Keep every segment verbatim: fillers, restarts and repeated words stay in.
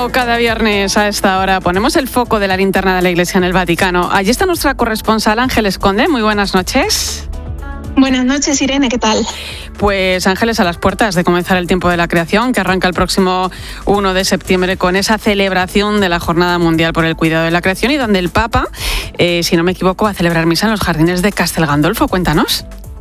Como cada viernes a esta hora ponemos el foco de la linterna de la Iglesia en el Vaticano. Allí está nuestra corresponsal Ángeles Conde. Muy buenas noches. Buenas noches, Irene, ¿qué tal? Pues Ángeles, a las puertas de comenzar el tiempo de la creación, que arranca el próximo primero de septiembre con esa celebración de la Jornada Mundial por el Cuidado de la Creación y donde el Papa, eh, si no me equivoco, va a celebrar misa en los jardines de Castel Gandolfo. Cuéntanos.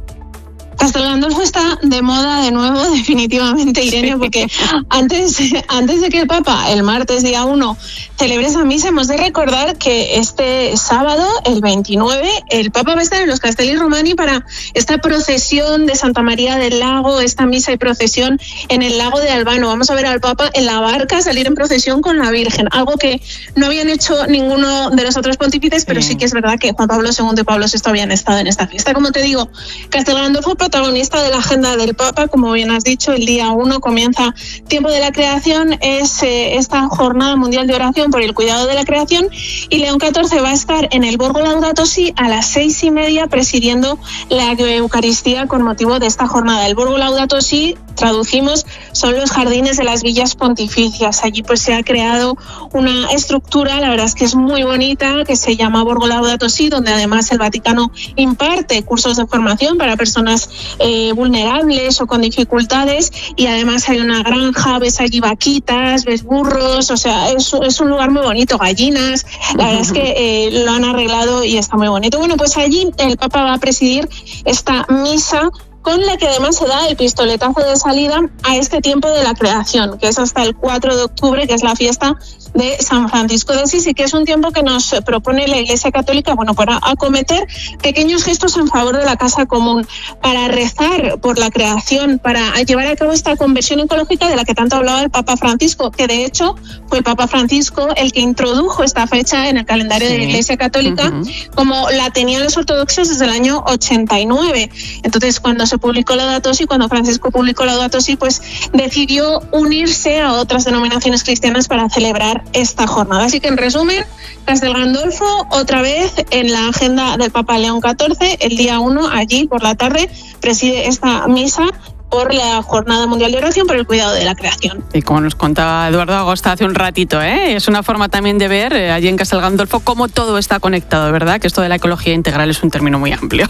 Castel Gandolfo está de moda de nuevo, definitivamente, Irene, sí. porque antes, antes de que el Papa, el martes día uno, celebre esa misa, hemos de recordar que este sábado, el veintinueve, el Papa va a estar en los Castelli Romani para esta procesión de Santa María del Lago, esta misa y procesión en el lago de Albano. Vamos a ver al Papa en la barca salir en procesión con la Virgen, algo que no habían hecho ninguno de los otros pontífices, pero sí, sí que es verdad que Juan Pablo segundo y Pablo sexto habían estado en esta fiesta. Como te digo, Castel Gandolfo, protagonista de la agenda del Papa, como bien has dicho, el día uno comienza Tiempo de la Creación, es eh, esta Jornada Mundial de Oración por el Cuidado de la Creación, y León catorce va a estar en el Borgo Laudato Si a las seis y media presidiendo la Eucaristía con motivo de esta jornada. El Borgo Laudato Si, traducimos, son los jardines de las villas pontificias. Allí pues se ha creado una estructura, la verdad es que es muy bonita, que se llama Borgo Laudato Si, donde además el Vaticano imparte cursos de formación para personas eh, vulnerables o con dificultades, y además hay una granja, ves allí vaquitas, ves burros, o sea, es, es un lugar muy bonito, gallinas, la verdad es que eh, lo han arreglado y está muy bonito. Bueno, pues allí el Papa va a presidir esta misa, con la que además se da el pistoletazo de salida a este tiempo de la creación, que es hasta el cuatro de octubre, que es la fiesta de San Francisco de Asís, y que es un tiempo que nos propone la Iglesia Católica, bueno, para acometer pequeños gestos en favor de la casa común, para rezar por la creación, para llevar a cabo esta conversión ecológica de la que tanto hablaba el Papa Francisco, que de hecho fue el Papa Francisco el que introdujo esta fecha en el calendario sí. de la Iglesia Católica, uh-huh. como la tenían los ortodoxos desde el año ochenta y nueve. Entonces, cuando se publicó Laudato Si, cuando Francisco publicó Laudato Si, pues decidió unirse a otras denominaciones cristianas para celebrar esta jornada. Así que, en resumen, Castel Gandolfo otra vez en la agenda del Papa León catorce, el día uno, allí por la tarde, preside esta misa por la Jornada Mundial de Oración por el Cuidado de la Creación. Y como nos contaba Eduardo Agosta hace un ratito, ¿eh? es una forma también de ver eh, allí en Castel Gandolfo cómo todo está conectado, ¿verdad? Que esto de la ecología integral es un término muy amplio.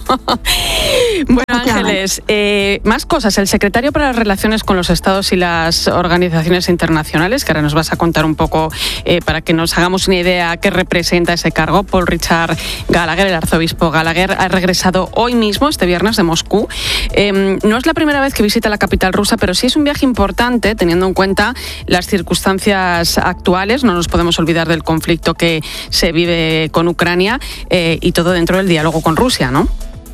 Bueno, Ángeles, eh, más cosas. El secretario para las Relaciones con los Estados y las Organizaciones Internacionales, que ahora nos vas a contar un poco eh, para que nos hagamos una idea qué representa ese cargo, Paul Richard Gallagher, el arzobispo Gallagher, ha regresado hoy mismo, este viernes, de Moscú. Eh, no es la primera vez que visita la capital rusa, pero sí es un viaje importante teniendo en cuenta las circunstancias actuales. No nos podemos olvidar del conflicto que se vive con Ucrania eh, y todo dentro del diálogo con Rusia, ¿no?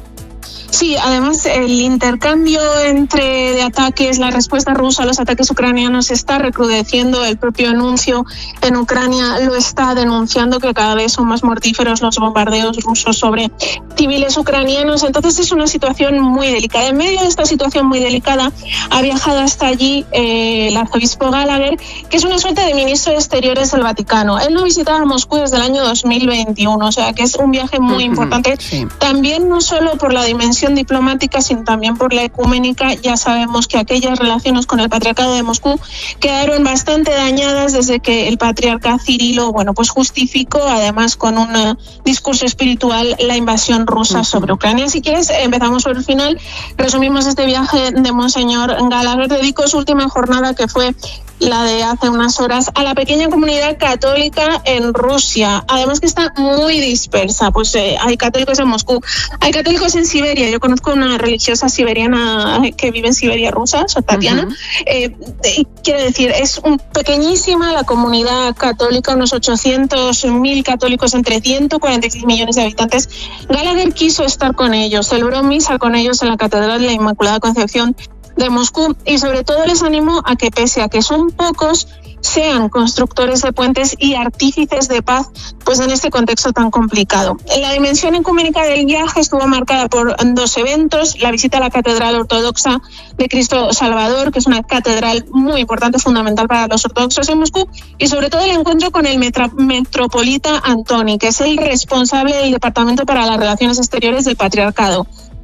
Sí, además el intercambio entre de ataques, la respuesta rusa a los ataques ucranianos se está recrudeciendo. El propio anuncio en Ucrania lo está denunciando, que cada vez son más mortíferos los bombardeos rusos sobre civiles ucranianos. Entonces es una situación muy delicada. En medio de esta situación muy delicada ha viajado hasta allí eh, el arzobispo Gallagher, que es una suerte de ministro de Exteriores del Vaticano. Él no visitaba Moscú desde el año dos mil veintiuno, o sea que es un viaje muy uh-huh, importante. Sí. También no solo por la dimensión diplomática, sino también por la ecuménica. Ya sabemos que aquellas relaciones con el Patriarcado de Moscú quedaron bastante dañadas desde que el patriarca Cirilo, bueno, pues justificó, además con un uh, discurso espiritual, la invasión rusa uh-huh. sobre Ucrania. Si quieres, empezamos por el final. Resumimos este viaje de Monseñor Gallagher. Dedicó su última jornada, que fue la de hace unas horas, a la pequeña comunidad católica en Rusia, además que está muy dispersa. Pues eh, hay católicos en Moscú, hay católicos en Siberia. Yo conozco una religiosa siberiana que vive en Siberia rusa, soy Tatiana. Uh-huh. eh, eh, quiero decir, es un, pequeñísima la comunidad católica, unos ochocientos mil católicos entre ciento cuarenta y seis millones de habitantes. Gallagher quiso estar con ellos, celebró misa con ellos en la Catedral de la Inmaculada Concepción de Moscú, y sobre todo les animo a que, pese a que son pocos, sean constructores de puentes y artífices de paz, pues en este contexto tan complicado. La dimensión ecuménica del viaje estuvo marcada por dos eventos: la visita a la Catedral Ortodoxa de Cristo Salvador, que es una catedral muy importante, fundamental para los ortodoxos en Moscú, y sobre todo el encuentro con el metra- metropolita Antoni, que es el responsable del Departamento para las Relaciones Exteriores del Patriarcado.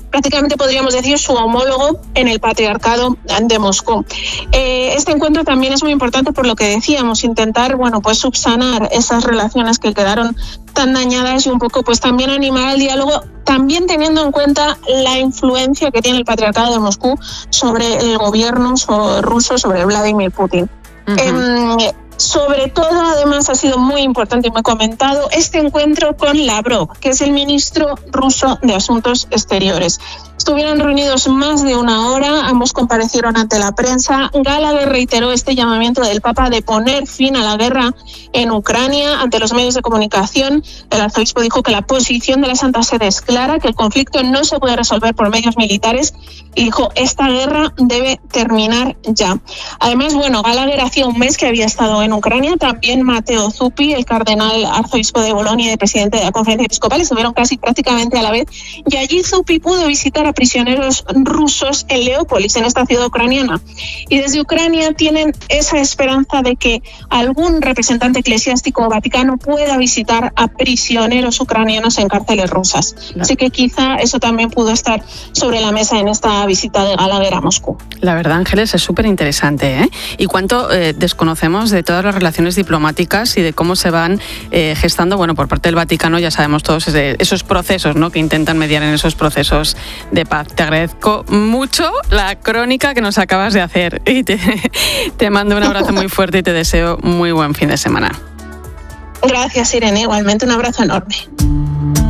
prácticamente podríamos decir su homólogo en el patriarcado de Moscú. Eh, este encuentro también es muy importante por lo que decíamos, intentar, bueno, pues subsanar esas relaciones que quedaron tan dañadas y un poco pues también animar al diálogo, también teniendo en cuenta la influencia que tiene el patriarcado de Moscú sobre el gobierno ruso, sobre Vladimir Putin. Uh-huh. Eh, Sobre todo, además, ha sido muy importante y muy comentado este encuentro con Lavrov, que es el ministro ruso de Asuntos Exteriores. Estuvieron reunidos más de una hora, ambos comparecieron ante la prensa. Gallagher reiteró este llamamiento del Papa de poner fin a la guerra en Ucrania ante los medios de comunicación. El arzobispo dijo que la posición de la Santa Sede es clara, que el conflicto no se puede resolver por medios militares y dijo esta guerra debe terminar ya. Además, bueno, Gallagher hacía un mes que había estado en Ucrania, también Matteo Zuppi, el cardenal arzobispo de Bolonia y presidente de la Conferencia Episcopal, estuvieron casi prácticamente a la vez, y allí Zuppi pudo visitar a prisioneros rusos en Leópolis, en esta ciudad ucraniana. Y desde Ucrania tienen esa esperanza de que algún representante eclesiástico vaticano pueda visitar a prisioneros ucranianos en cárceles rusas. Claro. Así que quizá eso también pudo estar sobre la mesa en esta visita de Gallagher a Moscú. La verdad, Ángeles, es súper interesante, ¿eh? Y cuánto eh, desconocemos de todas las relaciones diplomáticas y de cómo se van eh, gestando, bueno, por parte del Vaticano, ya sabemos todos ese, esos procesos, ¿no?, que intentan mediar en esos procesos de paz. Te agradezco mucho la crónica que nos acabas de hacer y te, te mando un abrazo muy fuerte y te deseo muy buen fin de semana. Gracias, Irene. Igualmente un abrazo enorme.